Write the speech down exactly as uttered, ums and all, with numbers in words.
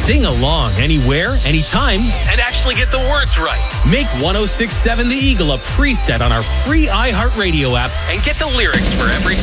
Sing along anywhere, anytime, and actually get the words right. Make one oh six point seven The Eagle a preset on our free iHeartRadio app and get the lyrics for every